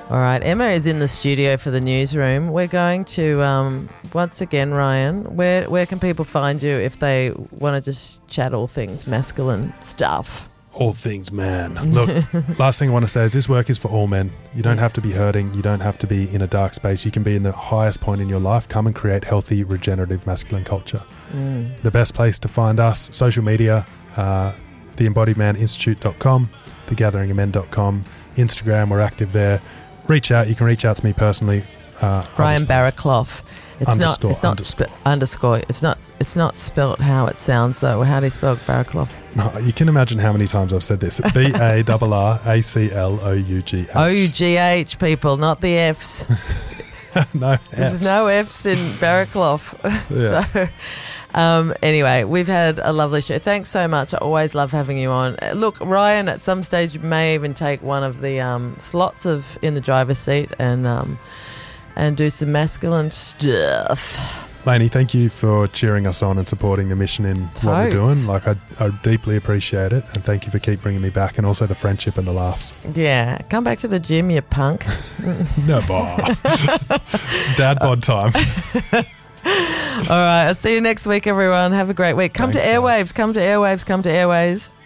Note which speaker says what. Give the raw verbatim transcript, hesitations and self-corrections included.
Speaker 1: All right, Emma is in the studio for the newsroom. We're going to, um, once again, Ryan, where where can people find you if they want to just chat all things masculine stuff?
Speaker 2: All things man. Look, last thing I want to say is this work is for all men. You don't have to be hurting. You don't have to be in a dark space. You can be in the highest point in your life. Come and create healthy, regenerative masculine culture. Mm. The best place to find us, social media, uh, the embodied man institute dot com, the gathering of men dot com, Instagram, we're active there. Reach out. You can reach out to me personally. Uh,
Speaker 1: Ryan Barraclough. It's
Speaker 2: underscore,
Speaker 1: not. It's not
Speaker 2: underscore.
Speaker 1: Spe- underscore. It's not. It's not spelt how it sounds though. How do you spell Barraclough?
Speaker 2: No, you can imagine how many times I've said this. B A R R A C L O U G H.
Speaker 1: O U G H, people, not the Fs.
Speaker 2: No Fs.
Speaker 1: There's no Fs in Barraclough.
Speaker 2: Yeah.
Speaker 1: So, um, anyway, we've had a lovely show. Thanks so much. I always love having you on. Look, Ryan, at some stage may even take one of the um, slots of in the driver's seat and um, and do some masculine stuff.
Speaker 2: Lainey, thank you for cheering us on and supporting the mission in
Speaker 1: Totes.
Speaker 2: what we're doing. Like, I, I deeply appreciate it, and thank you for keep bringing me back, and also the friendship and the laughs.
Speaker 1: Yeah, come back to the gym, you punk.
Speaker 2: Never. Dad bod time.
Speaker 1: All right, I'll see you next week, everyone. Have a great week. Come
Speaker 2: Thanks,
Speaker 1: to Airwaves,
Speaker 2: guys.
Speaker 1: come to Airwaves, come to Airwaves.